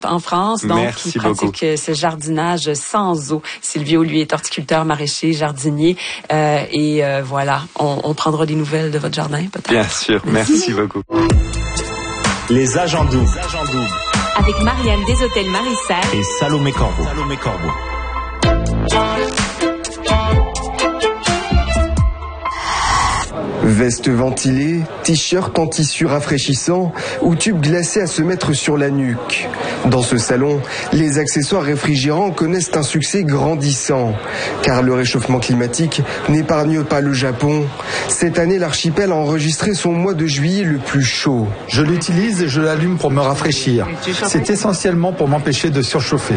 en France, donc qui pratique ce jardinage sans eau. Silvio, lui, est horticulteur, maraîcher, jardinier. Voilà, on prendra des nouvelles de votre jardin, peut-être. Bien sûr, merci beaucoup. Les agents doubles. Avec Marianne Deshôtels-Marissal et Salomé Corbeau. Veste ventilée, t-shirt en tissu rafraîchissant ou tube glacé à se mettre sur la nuque. Dans ce salon, les accessoires réfrigérants connaissent un succès grandissant, car le réchauffement climatique n'épargne pas le Japon. Cette année, l'archipel a enregistré son mois de juillet le plus chaud. Je l'utilise et je l'allume pour me rafraîchir. C'est essentiellement pour m'empêcher de surchauffer.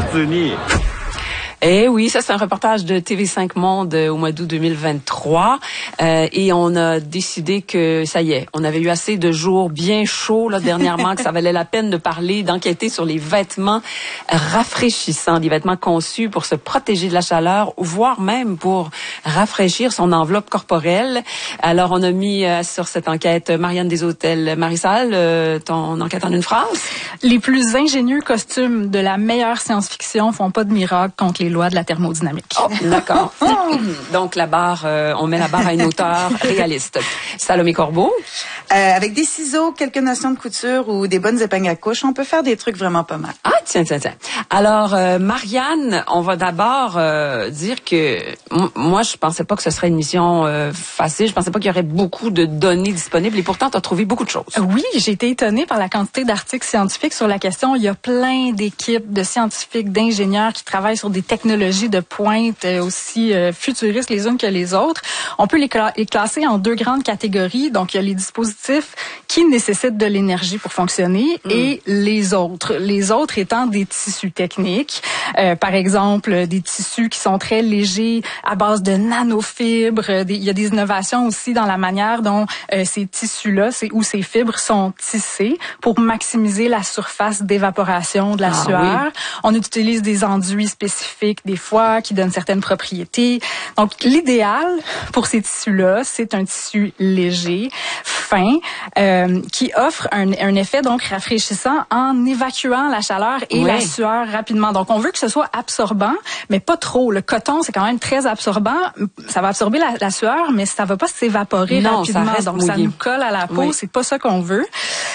Eh oui, ça c'est un reportage de TV5 Monde au mois d'août 2023 et on a décidé que ça y est, on avait eu assez de jours bien chauds là dernièrement que ça valait la peine de parler, d'enquêter sur les vêtements rafraîchissants, des vêtements conçus pour se protéger de la chaleur, voire même pour rafraîchir son enveloppe corporelle. Alors on a mis sur cette enquête Marianne Deshôtels-Marissal, ton enquête en une phrase. Les plus ingénieux costumes de la meilleure science-fiction font pas de miracle contre les lois de la thermodynamique. Oh, d'accord. Donc la barre, on met la barre à une hauteur réaliste. Salomé Corbeau. Avec des ciseaux, quelques notions de couture ou des bonnes épingles à couche, on peut faire des trucs vraiment pas mal. Ah, tiens. Alors, Marianne, on va d'abord dire que moi, je pensais pas que ce serait une mission facile. Je pensais pas qu'il y aurait beaucoup de données disponibles et pourtant, tu as trouvé beaucoup de choses. Oui, j'ai été étonnée par la quantité d'articles scientifiques sur la question. Il y a plein d'équipes de scientifiques, d'ingénieurs qui travaillent sur des technologies de pointe aussi futuristes les unes que les autres. On peut les classer en deux grandes catégories. Donc, il y a les dispositifs qui nécessitent de l'énergie pour fonctionner et les autres. Les autres étant des tissus techniques. Par exemple, des tissus qui sont très légers à base de nanofibres. Il y a des innovations aussi dans la manière dont ces tissus-là, ou ces fibres sont tissés pour maximiser la surface d'évaporation de la sueur. Oui. On utilise des enduits spécifiques des fois qui donnent certaines propriétés. Donc, l'idéal pour ces tissus-là, c'est un tissu léger, fin, qui offre un effet donc rafraîchissant en évacuant la chaleur et la sueur rapidement. Donc, on veut que ce soit absorbant, mais pas trop. Le coton, c'est quand même très absorbant. Ça va absorber la sueur, mais ça va pas s'évaporer rapidement. Donc, ça nous colle à la peau. Oui. C'est pas ça qu'on veut.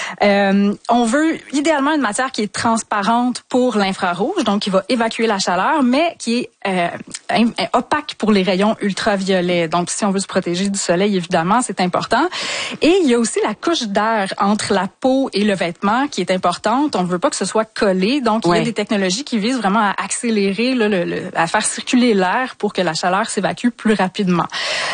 On veut idéalement une matière qui est transparente pour l'infrarouge, donc qui va évacuer la chaleur, mais qui est opaque pour les rayons ultraviolets. Donc, si on veut se protéger du soleil, évidemment, c'est important. Et il y a aussi la couche d'air entre la peau et le vêtement qui est importante. On ne veut pas que ce soit collé. Donc, il y a des technologies qui visent vraiment à accélérer, à faire circuler l'air pour que la chaleur s'évacue plus rapidement.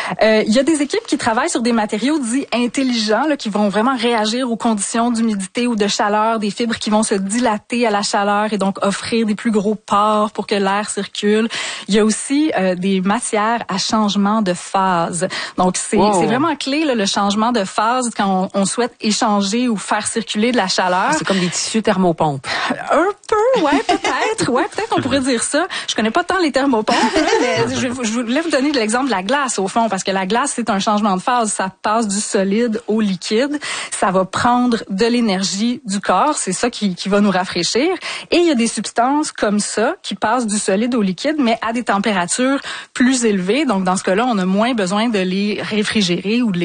Il y a des équipes qui travaillent sur des matériaux dits intelligents, qui vont vraiment réagir aux conditions d'humidité ou de chaleur, des fibres qui vont se dilater à la chaleur et donc offrir des plus gros pores pour que l'air circule. Il y a aussi des matières à changement de phase. Donc, c'est vraiment clé, le changement de phase quand on souhaite échanger ou faire circuler de la chaleur. C'est comme des tissus thermopompes. Un peu, peut-être. Peut-être qu'on pourrait dire ça. Je connais pas tant les thermopompes, mais je voulais vous donner l'exemple de la glace, au fond, parce que la glace, c'est un changement de phase. Ça passe du solide au liquide. Ça va prendre de l'énergie du corps. C'est ça qui va nous rafraîchir. Et il y a des substances comme ça qui passent du solide au liquide, mais à des températures plus élevées. Donc, dans ce cas-là, on a moins besoin de les réfrigérer ou de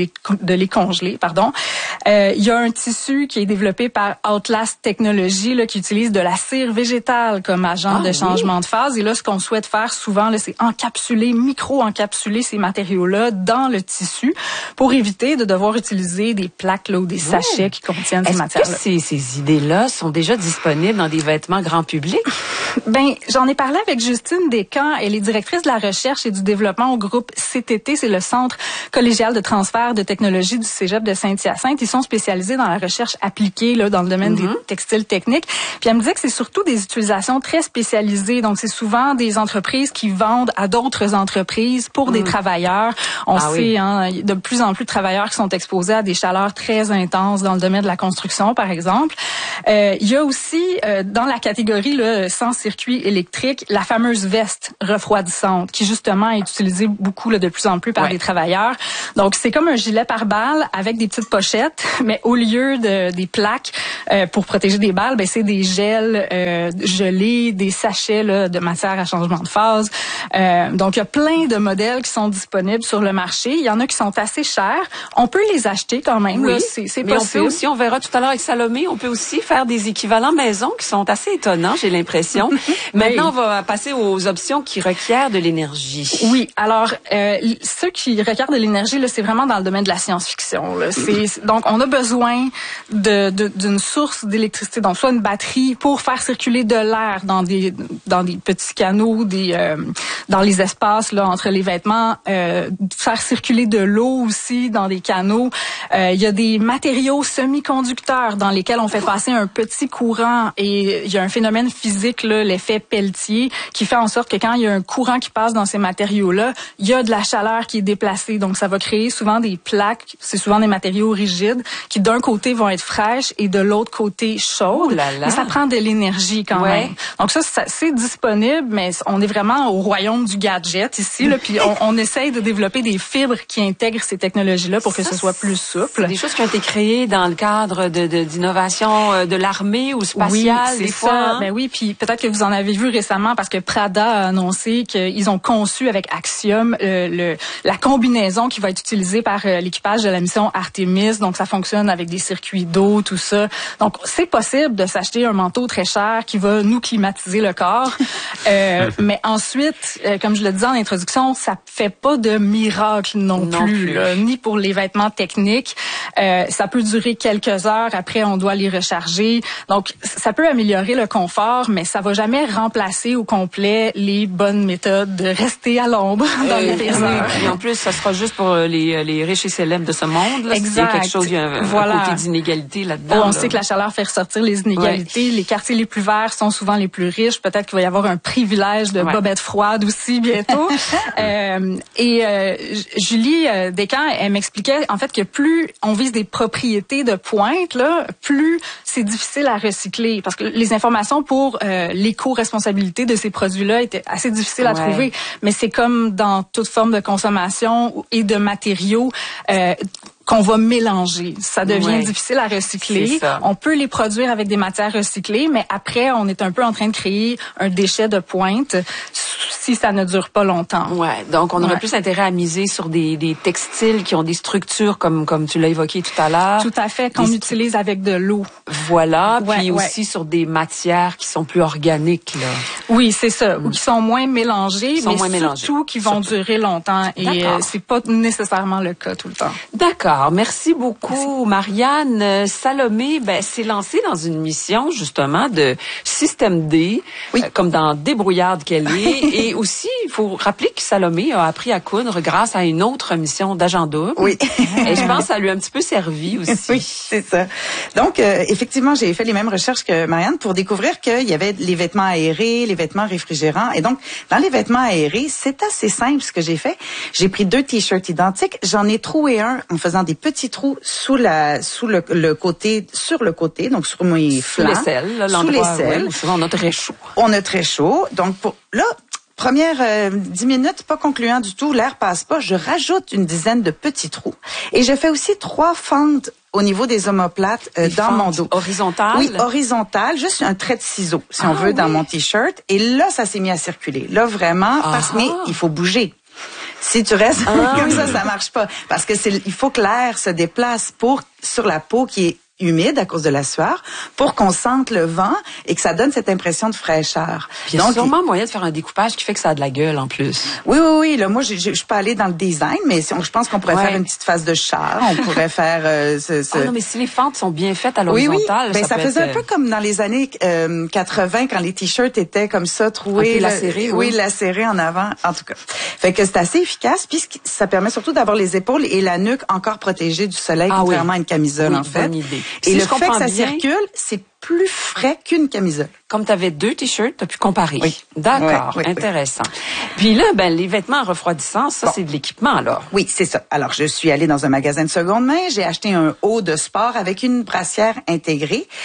les congeler, pardon. Il y a un tissu qui est développé par Outlast Technologies, qui utilise de la cire végétale comme agent de changement de phase. Et là, ce qu'on souhaite faire souvent, c'est micro-encapsuler ces matériaux-là dans le tissu pour éviter de devoir utiliser des plaques ou des sachets qui contiennent ces matières-là. Est-ce que ces idées-là sont déjà disponibles dans des vêtements grand public? J'en ai parlé avec Justine Descamps. Elle est directrice de la recherche et du développement au groupe CTT. C'est le Centre collégial de transfert de technologie du Cégep de Saint-Hyacinthe. Ils sont spécialisés dans la recherche appliquée dans le domaine des textiles techniques. Puis elle me disait que c'est surtout des utilisations très spécialisées. Donc, c'est souvent des entreprises qui vendent à d'autres entreprises pour des travailleurs. On sait, de plus en plus de travailleurs qui sont exposés à des chaleurs très intenses dans le domaine de la construction, par exemple. Il y a aussi, dans la catégorie sensible, circuit électrique la fameuse veste refroidissante qui justement est utilisée beaucoup là, de plus en plus par les travailleurs. Donc c'est comme un gilet pare-balles avec des petites pochettes, mais au lieu des plaques pour protéger des balles, ben c'est des gels gelés, des sachets là, de matière à changement de phase. Donc il y a plein de modèles qui sont disponibles sur le marché. Il y en a qui sont assez chers. On peut les acheter quand même. Oui, là, c'est mais possible. on peut aussi, on verra tout à l'heure avec Salomé, on peut aussi faire des équivalents maison qui sont assez étonnants, j'ai l'impression. Maintenant, on va passer aux options qui requièrent de l'énergie. Oui, alors ceux qui requièrent de l'énergie, là, c'est vraiment dans le domaine de la science-fiction. Là. Donc, on a besoin d'une source d'électricité, donc soit une batterie pour faire circuler de l'air dans des petits canaux, dans les espaces là entre les vêtements, faire circuler de l'eau aussi dans des canaux. Il y a des matériaux semi-conducteurs dans lesquels on fait passer un petit courant et il y a un phénomène physique là, l'effet Pelletier, qui fait en sorte que quand il y a un courant qui passe dans ces matériaux-là, il y a de la chaleur qui est déplacée. Donc, ça va créer souvent des plaques. C'est souvent des matériaux rigides qui, d'un côté, vont être fraîches et de l'autre côté chaudes. Oh là là. Mais ça prend de l'énergie quand même. Donc, ça, c'est disponible, mais on est vraiment au royaume du gadget ici. Là, puis on essaye de développer des fibres qui intègrent ces technologies-là pour que ce soit plus souple. Des choses qui ont été créées dans le cadre d'innovation de l'armée ou spatiale, oui, des fois. Hein? Ben oui, puis peut-être que vous en avez vu récemment parce que Prada a annoncé qu'ils ont conçu avec Axiom la combinaison qui va être utilisée par l'équipage de la mission Artemis. Donc, ça fonctionne avec des circuits d'eau, tout ça. Donc, c'est possible de s'acheter un manteau très cher qui va nous climatiser le corps. Mais ensuite, comme je le disais en introduction, ça fait pas de miracle non plus. Là, ni pour les vêtements techniques. Ça peut durer quelques heures. Après, on doit les recharger. Donc, ça peut améliorer le confort, mais ça va jamais remplacer au complet les bonnes méthodes de rester à l'ombre dans les heures. Et en plus, ça sera juste pour les riches et célèbres de ce monde. Là. Exact. Il y a quelque chose, il y a un côté d'inégalité là-dedans. On sait que la chaleur fait ressortir les inégalités. Les quartiers les plus verts sont souvent les plus riches. Peut-être qu'il va y avoir un privilège de bobettes froides aussi bientôt. Julie Descamps, elle m'expliquait en fait que plus on vise des propriétés de pointe, là, plus c'est difficile à recycler. Parce que les informations pour l'éco-responsabilité de ces produits-là étaient assez difficiles à trouver. Mais c'est comme dans toute forme de consommation et de matériaux qu'on va mélanger. Ça devient difficile à recycler. On peut les produire avec des matières recyclées, mais après, on est un peu en train de créer un déchet de pointe si ça ne dure pas longtemps. Ouais, donc on aurait plus intérêt à miser sur des textiles qui ont des structures comme tu l'as évoqué tout à l'heure. Tout à fait, qu'on utilise avec de l'eau. Voilà, puis aussi sur des matières qui sont plus organiques, là. Oui, c'est ça, ou qui sont moins mélangées, mais surtout qui vont durer longtemps. Et c'est pas nécessairement le cas tout le temps. D'accord. Merci beaucoup, Marianne. Salomé, s'est lancée dans une mission, justement, de système D, comme dans Débrouillarde qu'elle est. Et aussi, il faut rappeler que Salomé a appris à coudre grâce à une autre mission d'Agent Double. Oui. Et je pense que ça lui a un petit peu servi aussi. Oui, c'est ça. Donc, effectivement, j'ai fait les mêmes recherches que Marianne pour découvrir qu'il y avait les vêtements aérés, les vêtements réfrigérants. Et donc, dans les vêtements aérés, c'est assez simple ce que j'ai fait. J'ai pris 2 t-shirts identiques. J'en ai troué un en faisant des petits trous sur le côté, donc sur mes flancs. Sous l'aisselle, sous l'aisselle. Où souvent on a très chaud. On a très chaud. Donc, première 10 minutes, pas concluant du tout, l'air passe pas. Je rajoute une dizaine de petits trous. Et je fais aussi 3 fentes au niveau des omoplates dans mon dos. Horizontales? Oui, horizontales. Juste un trait de ciseau, si on veut, dans mon t-shirt. Et là, ça s'est mis à circuler. Là, vraiment, mais il faut bouger. Si tu restes comme ça marche pas. Parce que il faut que l'air se déplace sur la peau qui est humide à cause de la sueur pour qu'on sente le vent et que ça donne cette impression de fraîcheur. Puis il y a sûrement moyen de faire un découpage qui fait que ça a de la gueule en plus. Oui. Là, moi, je suis pas allée dans le design, mais je pense qu'on pourrait faire une petite face de char. On pourrait faire non, mais si les fentes sont bien faites à l'horizontale, ça faisait un peu comme dans les années 80 quand les t-shirts étaient comme ça troués, un peu lacérés. Oui, lacérés en avant. En tout cas, fait que c'est assez efficace. Puis ça permet surtout d'avoir les épaules et la nuque encore protégées du soleil, contrairement à une camisole en fait. Bonne idée. Et le fait que ça circule, c'est plus frais qu'une camisole. Comme tu avais 2 t-shirts, tu as pu comparer. Oui. D'accord, intéressant. Puis là, les vêtements refroidissants, ça, c'est de l'équipement alors. Oui, c'est ça. Alors, je suis allée dans un magasin de seconde main, j'ai acheté un haut de sport avec une brassière intégrée.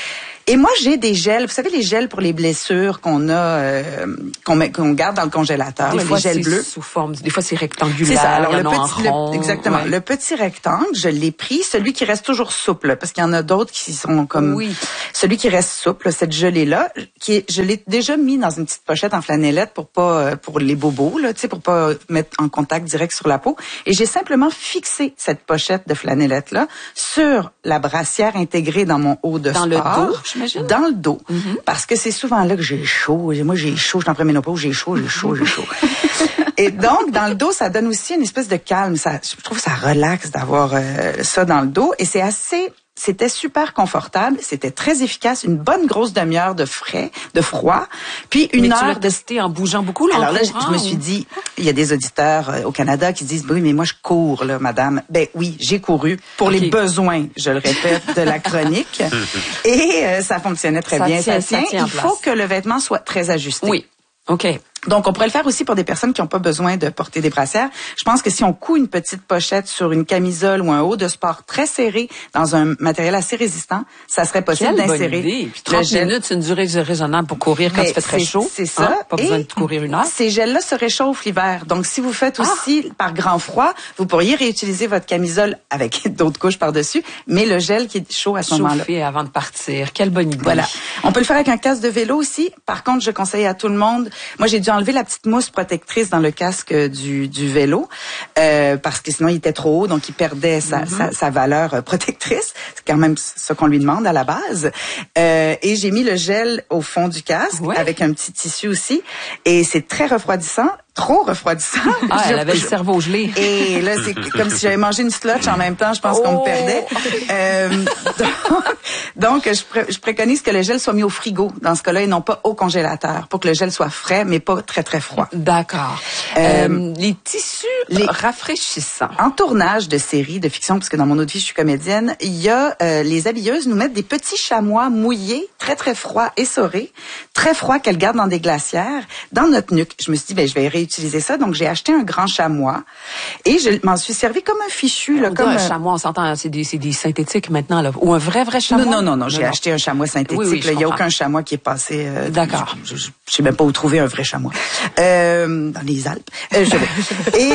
Et moi, j'ai des gels. Vous savez, les gels pour les blessures qu'on a, qu'on garde dans le congélateur. Des fois, les gels bleus. Sous forme. Des fois, c'est rectangulaire. C'est ça. Alors, exactement. Le petit rectangle, je l'ai pris, celui qui reste toujours souple, parce qu'il y en a d'autres qui sont comme, celui qui reste souple, cette gelée-là, je l'ai déjà mis dans une petite pochette en flanellette pour les bobos, là, tu sais, pour pas mettre en contact direct sur la peau. Et j'ai simplement fixé cette pochette de flanellette-là sur la brassière intégrée dans mon haut de sport. Dans le dos, j'imagine? Dans le dos. Parce que c'est souvent là que j'ai chaud. Moi, j'ai chaud, je suis en préménopause, j'ai chaud. Et donc, dans le dos, ça donne aussi une espèce de calme. Je trouve que ça relaxe d'avoir ça dans le dos. Et c'était super confortable, c'était très efficace, une bonne grosse demi-heure de froid, puis une heure. Tu l'as testé en bougeant beaucoup, là? Alors là, je me suis dit, il y a des auditeurs au Canada qui disent, oui, mais moi je cours, là, madame. Ben oui, j'ai couru pour les besoins, je le répète, de la chronique, et ça fonctionnait très bien. Ça tient. Il faut que le vêtement soit très ajusté. Oui. OK. Donc, on pourrait le faire aussi pour des personnes qui n'ont pas besoin de porter des brassières. Je pense que si on coud une petite pochette sur une camisole ou un haut de sport très serré dans un matériel assez résistant, ça serait possible d'insérer. Bonne idée. Puis 30 minutes, c'est une durée raisonnable pour courir quand il fait très chaud. C'est ça. Hein? Pas besoin de courir une heure. Ces gels-là se réchauffent l'hiver. Donc, si vous faites aussi par grand froid, vous pourriez réutiliser votre camisole avec d'autres couches par-dessus, mais le gel qui est chaud à ce moment-là. Chauffer avant de partir. Quelle bonne idée. Voilà. On peut le faire avec un casque de vélo aussi. Par contre, je conseille à tout le monde. Moi, j'ai dû enlever la petite mousse protectrice dans le casque du vélo parce que sinon il était trop haut, donc il perdait sa valeur protectrice. C'est quand même ce qu'on lui demande à la base. Et j'ai mis le gel au fond du casque avec un petit tissu aussi, et c'est très refroidissant. Trop refroidissant. Ah, elle avait le cerveau gelé. Et là, c'est comme si j'avais mangé une slotch en même temps. Je pense qu'on me perdait. Donc, je préconise que le gel soit mis au frigo dans ce cas-là et non pas au congélateur pour que le gel soit frais, mais pas très, très froid. D'accord. Les tissus rafraîchissants. En tournage de séries de fiction, parce que dans mon autre vie, je suis comédienne, il y a les habilleuses nous mettent des petits chamois mouillés, très, très froids, essorés, très froids qu'elles gardent dans des glacières, dans notre nuque. Je me suis dit, je vais réutiliser ça. Donc, j'ai acheté un grand chamois et je m'en suis servi comme un fichu. Là, comme un chamois, on s'entend, c'est des synthétiques maintenant, là. Ou un vrai chamois? Non. J'ai acheté un chamois synthétique. Oui, il n'y a aucun chamois qui est passé. D'accord. Je sais même pas où trouver un vrai chamois. Dans les Alpes. Et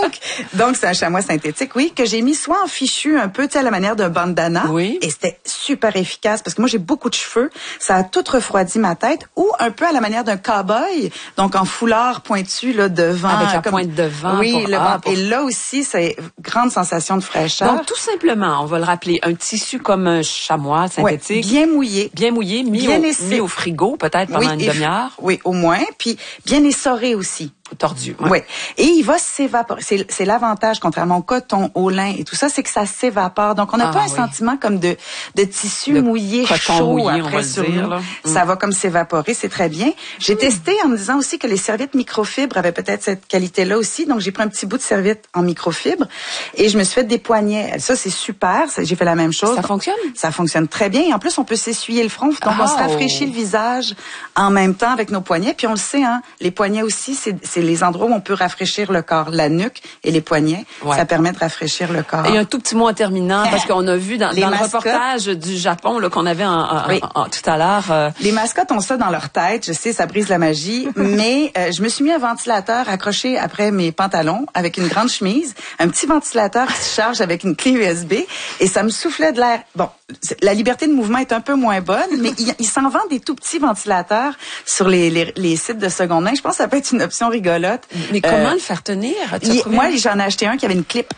donc, c'est un chamois synthétique, oui, que j'ai mis soit en fichu un peu, tu sais, à la manière d'un bandana. Oui. Et c'était super efficace parce que moi, j'ai beaucoup de cheveux. Ça a tout refroidi ma tête. Ou un peu à la manière d'un cow-boy. Donc, en foulard pointu, là, devant. Avec la pointe de vent. Oui, et là aussi, c'est grande sensation de fraîcheur. Donc, tout simplement, on va le rappeler, un tissu comme un chamois synthétique. Bien mouillé. Bien mouillé, mis au frigo, peut-être pendant une demi-heure. Oui, au moins. Puis, bien essoré aussi. Tordu. Oui. Et il va s'évaporer. C'est l'avantage, contrairement au coton, au lin et tout ça, c'est que ça s'évapore. Donc, on n'a pas un sentiment comme de tissu mouillé, chaud après sur nous. Ça va comme s'évaporer, c'est très bien. J'ai testé en me disant aussi que les serviettes microfibres avaient peut-être cette qualité-là aussi. Donc, j'ai pris un petit bout de serviette en microfibre et je me suis fait des poignets. Ça, c'est super. J'ai fait la même chose. Ça fonctionne? Ça fonctionne très bien. Et en plus, on peut s'essuyer le front. Donc, on se rafraîchit le visage en même temps avec nos poignets. Puis, on le sait, hein, les poignets aussi, c'est les endroits où on peut rafraîchir le corps, la nuque et les poignets. Ouais. Ça permet de rafraîchir le corps. Et un tout petit mot en terminant, parce qu'on a vu dans le reportage du Japon là, qu'on avait tout à l'heure. Les mascottes ont ça dans leur tête. Je sais, ça brise la magie. Mais je me suis mis un ventilateur accroché après mes pantalons avec une grande chemise. Un petit ventilateur qui se charge avec une clé USB. Et ça me soufflait de l'air. Bon, la liberté de mouvement est un peu moins bonne, mais il s'en vend des tout petits ventilateurs sur les sites de seconde main. Je pense que ça peut être une option rigolote. Mais comment le faire tenir? Moi, j'en ai acheté un qui avait une clip.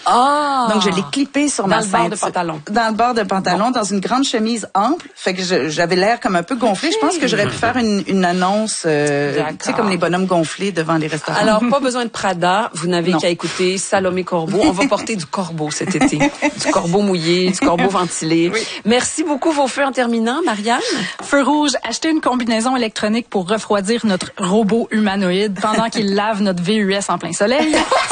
Ah! Donc, je l'ai clippé sur ma ceinture. Dans le bord de pantalon. Dans le bord de pantalon, dans une grande chemise ample. Fait que j'avais l'air comme un peu gonflé. Je pense que j'aurais pu faire une annonce, tu sais, comme les bonhommes gonflés devant les restaurants. Alors, pas besoin de Prada. Vous n'avez qu'à écouter Salomé Corbeau. On va porter du corbeau cet été. Du corbeau mouillé, du corbeau ventilé. Oui. Merci beaucoup, vos feux en terminant, Marianne. Feu rouge, acheter une combinaison électronique pour refroidir notre robot humanoïde pendant qu'il lave notre VUS en plein soleil.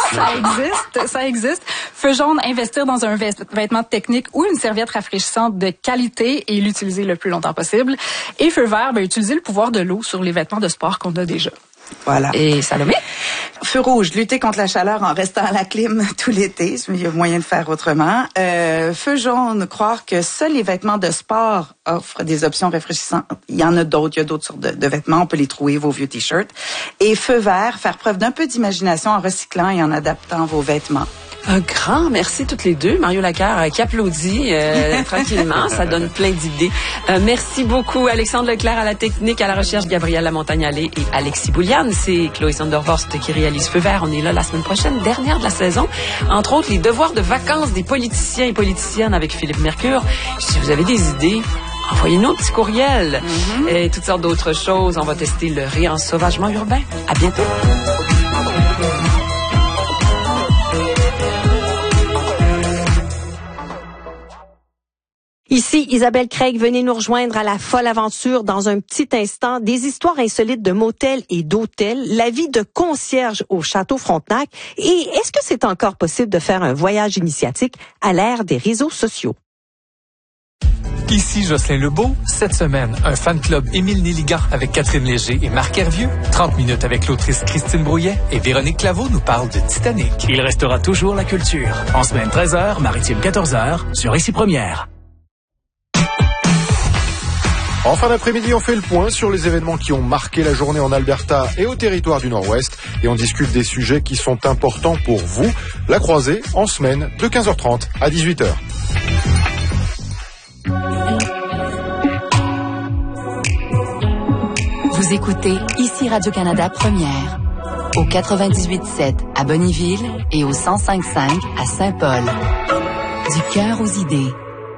Ça existe. Feu jaune, investir dans un vêtement technique ou une serviette rafraîchissante de qualité et l'utiliser le plus longtemps possible. Et feu vert, utiliser le pouvoir de l'eau sur les vêtements de sport qu'on a déjà. Voilà. Et Salomé? Feu rouge, lutter contre la chaleur en restant à la clim tout l'été. Il y a moyen de faire autrement. Feu jaune, croire que seuls les vêtements de sport offrent des options rafraîchissantes. Il y en a d'autres. Il y a d'autres sortes de vêtements. On peut les trouver, vos vieux t-shirts. Et feu vert, faire preuve d'un peu d'imagination en recyclant et en adaptant vos vêtements. Un grand merci toutes les deux. Mario Lacarre qui applaudit tranquillement. Ça donne plein d'idées. Merci beaucoup Alexandre Leclerc à la technique, à la recherche, Gabrielle Lamontagne-Allé et Alexis Bouliane. C'est Chloé Sondervorst qui réalise Feu vert. On est là la semaine prochaine, dernière de la saison. Entre autres, les devoirs de vacances des politiciens et politiciennes avec Philippe Mercure. Si vous avez des idées, envoyez-nous un petit courriel. Et toutes sortes d'autres choses. On va tester le rire en sauvagement urbain. À bientôt. Ici Isabelle Craig, venez nous rejoindre à la folle aventure dans un petit instant. Des histoires insolites de motels et d'hôtels, la vie de concierge au Château Frontenac et est-ce que c'est encore possible de faire un voyage initiatique à l'ère des réseaux sociaux? Ici Jocelyn Lebeau. Cette semaine, un fan club Émile Néligan avec Catherine Léger et Marc Hervieux. 30 minutes avec l'autrice Christine Brouillet et Véronique Claveau nous parle de Titanic. Il restera toujours la culture. En semaine 13h, maritime 14h, sur Ici Première. En fin d'après-midi, on fait le point sur les événements qui ont marqué la journée en Alberta et au territoire du Nord-Ouest. Et on discute des sujets qui sont importants pour vous. La croisée, en semaine, de 15h30 à 18h. Vous écoutez Ici Radio-Canada Première. Au 98.7 à Bonnyville et au 105.5 à Saint-Paul. Du cœur aux idées.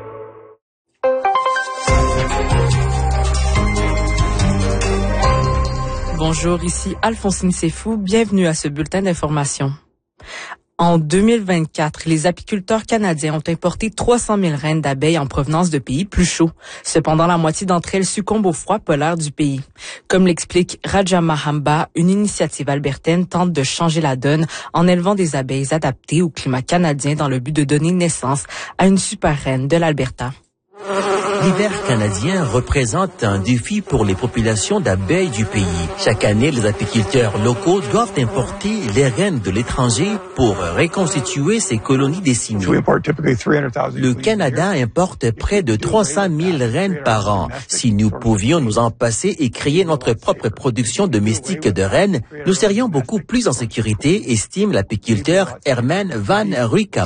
Bonjour, ici Alphonsine Sefou. Bienvenue à ce bulletin d'information. En 2024, les apiculteurs canadiens ont importé 300 000 reines d'abeilles en provenance de pays plus chauds. Cependant, la moitié d'entre elles succombent au froid polaire du pays. Comme l'explique Raja Mahamba, une initiative albertaine tente de changer la donne en élevant des abeilles adaptées au climat canadien dans le but de donner naissance à une super reine de l'Alberta. L'hiver canadien représente un défi pour les populations d'abeilles du pays. Chaque année, les apiculteurs locaux doivent importer les reines de l'étranger pour reconstituer ces colonies décimées. Le Canada importe près de 300 000 reines par an. Si nous pouvions nous en passer et créer notre propre production domestique de reines, nous serions beaucoup plus en sécurité, estime l'apiculteur Herman Van Ruykam.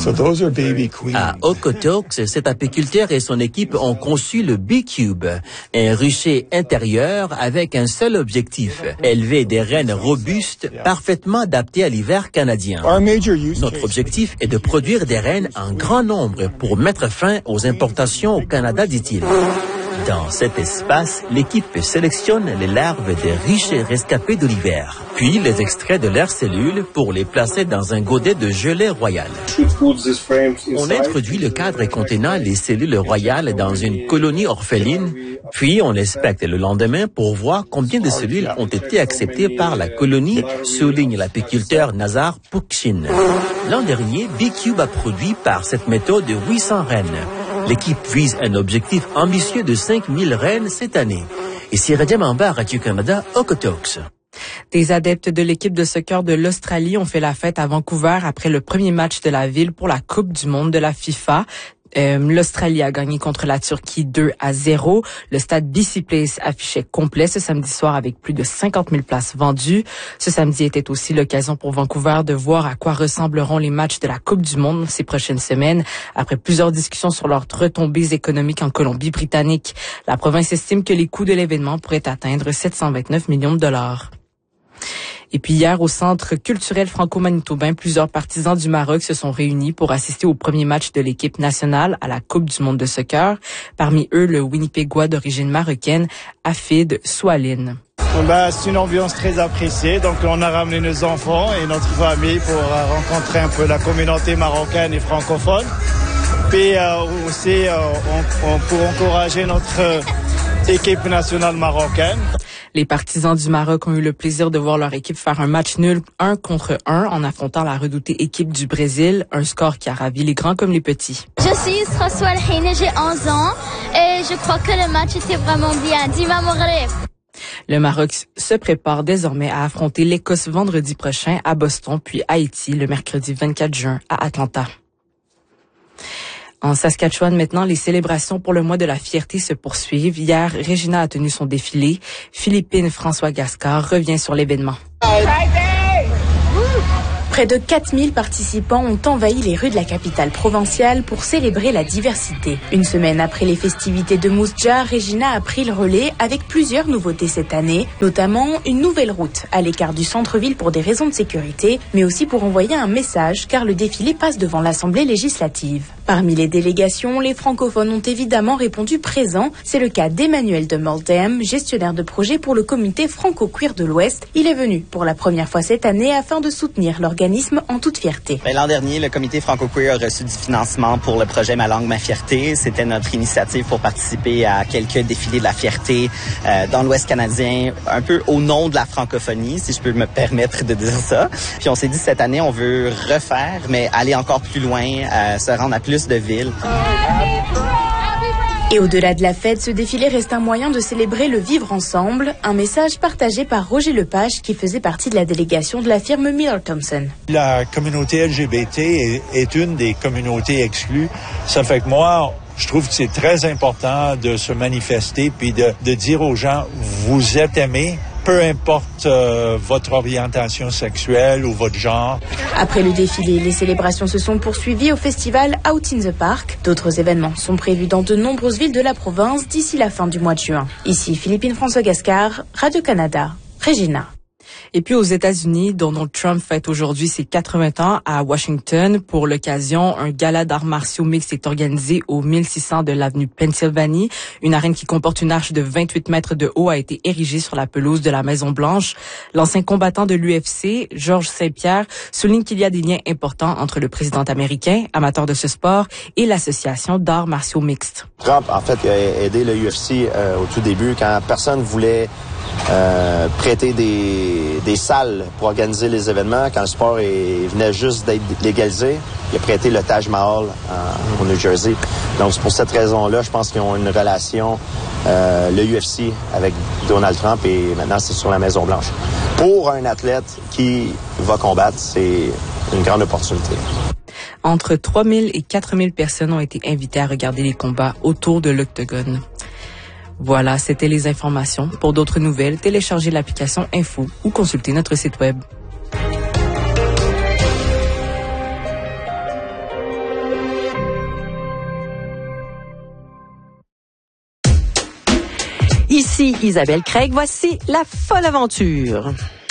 À Okotoks, cet apiculteur et son équipe ont conçu le B-Cube, un rucher intérieur avec un seul objectif, élever des reines robustes parfaitement adaptées à l'hiver canadien. Notre objectif est de produire des reines en grand nombre pour mettre fin aux importations au Canada, dit-il. Dans cet espace, l'équipe sélectionne les larves des ruchers rescapés de l'hiver, puis les extraits de leurs cellules pour les placer dans un godet de gelée royale. On introduit le cadre contenant les cellules royales dans une colonie orpheline, puis on les specte le lendemain pour voir combien de cellules ont été acceptées par la colonie, souligne l'apiculteur Nazar Poukshin. L'an dernier, B-Cube a produit par cette méthode 800 reines. L'équipe vise un objectif ambitieux de 5 000 reines cette année. Et c'est Radia Mamba, Radio-Canada, Okotoks. Des adeptes de l'équipe de soccer de l'Australie ont fait la fête à Vancouver après le premier match de la ville pour la Coupe du monde de la FIFA. L'Australie a gagné contre la Turquie 2-0. Le stade BC Place affichait complet ce samedi soir avec plus de 50 000 places vendues. Ce samedi était aussi l'occasion pour Vancouver de voir à quoi ressembleront les matchs de la Coupe du monde ces prochaines semaines. Après plusieurs discussions sur leurs retombées économiques en Colombie-Britannique, la province estime que les coûts de l'événement pourraient atteindre 729 millions de dollars. Et puis hier, au Centre culturel franco-manitobain, plusieurs partisans du Maroc se sont réunis pour assister au premier match de l'équipe nationale à la Coupe du monde de soccer. Parmi eux, le Winnipégois d'origine marocaine, Afid Soualine. C'est une ambiance très appréciée. Donc, on a ramené nos enfants et notre famille pour rencontrer un peu la communauté marocaine et francophone. Puis aussi, pour encourager notre équipe nationale marocaine. Les partisans du Maroc ont eu le plaisir de voir leur équipe faire un match nul 1-1 en affrontant la redoutée équipe du Brésil, un score qui a ravi les grands comme les petits. Je suis Isra Soualhine, j'ai 11 ans et je crois que le match était vraiment bien. Dima Maghreb. Le Maroc se prépare désormais à affronter l'Écosse vendredi prochain à Boston, puis Haïti le mercredi 24 juin à Atlanta. En Saskatchewan, maintenant, les célébrations pour le mois de la fierté se poursuivent. Hier, Regina a tenu son défilé. Philippine François Gascard revient sur l'événement. Près de 4000 participants ont envahi les rues de la capitale provinciale pour célébrer la diversité. Une semaine après les festivités de Mousja, Regina a pris le relais avec plusieurs nouveautés cette année, notamment une nouvelle route à l'écart du centre-ville pour des raisons de sécurité, mais aussi pour envoyer un message car le défilé passe devant l'Assemblée législative. Parmi les délégations, les francophones ont évidemment répondu présents. C'est le cas d'Emmanuel de Moldem, gestionnaire de projet pour le comité franco-cuir de l'Ouest. Il est venu pour la première fois cette année afin de soutenir l'organisme en toute fierté. L'an dernier, le comité franco-queer a reçu du financement pour le projet Ma langue, ma fierté. C'était notre initiative pour participer à quelques défilés de la fierté dans l'Ouest canadien, un peu au nom de la francophonie, si je peux me permettre de dire ça. Puis on s'est dit cette année, on veut refaire, mais aller encore plus loin, se rendre à plus de villes. Et au-delà de la fête, ce défilé reste un moyen de célébrer le vivre ensemble, un message partagé par Roger Lepage qui faisait partie de la délégation de la firme Miller Thomson. La communauté LGBT est une des communautés exclues. Ça fait que moi, je trouve que c'est très important de se manifester puis de dire aux gens, vous êtes aimés, peu importe votre orientation sexuelle ou votre genre. Après le défilé, les célébrations se sont poursuivies au festival Out in the Park. D'autres événements sont prévus dans de nombreuses villes de la province d'ici la fin du mois de juin. Ici, Philippine François Gascard, Radio-Canada, Regina. Et puis aux États-Unis, Donald Trump fête aujourd'hui ses 80 ans à Washington. Pour l'occasion, un gala d'arts martiaux mixtes est organisé au 1600 de l'avenue Pennsylvanie. Une arène qui comporte une arche de 28 mètres de haut a été érigée sur la pelouse de la Maison-Blanche. L'ancien combattant de l'UFC, Georges Saint-Pierre, souligne qu'il y a des liens importants entre le président américain, amateur de ce sport, et l'association d'arts martiaux mixtes. Trump, en fait, a aidé le UFC au tout début quand personne voulait prêter des salles pour organiser les événements. Quand le sport venait juste d'être légalisé, il a prêté le Taj Mahal au New Jersey. Donc, c'est pour cette raison-là, je pense qu'ils ont une relation, le UFC, avec Donald Trump, et maintenant, c'est sur la Maison-Blanche. Pour un athlète qui va combattre, c'est une grande opportunité. Entre 3000 et 4000 personnes ont été invitées à regarder les combats autour de l'Octogone. Voilà, c'était les informations. Pour d'autres nouvelles, téléchargez l'application Info ou consultez notre site web. Ici Isabelle Craig, voici La Folle Aventure.